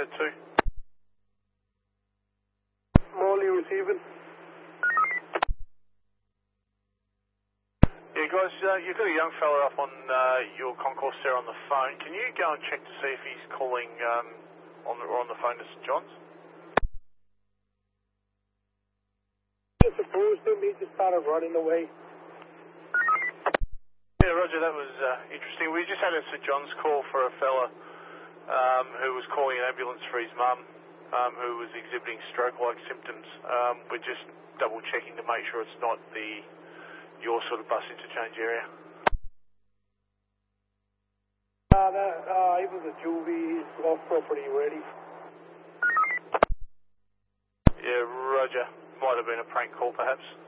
2. Morley receiving. Yeah, guys, you've got a young fella up on your concourse there on the phone. Can you go and check to see if he's calling on the phone to St John's? Just opposed him, he just started running away. Yeah, Roger, that was interesting. We just had a St John's call for a fella who was calling an ambulance for his mum, who was exhibiting stroke-like symptoms. We're just double-checking to make sure it's not your sort of bus interchange area. He was a juvie, he's off property already. Yeah, Roger. Might have been a prank call, perhaps.